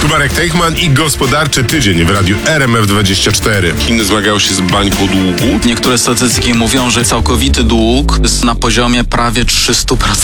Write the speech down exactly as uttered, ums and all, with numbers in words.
Marek Teichman i Gospodarczy Tydzień w radiu R M F dwadzieścia cztery. Chiny zmagają się z bańką długu. Niektóre statystyki mówią, że całkowity dług jest na poziomie prawie trzysta procent.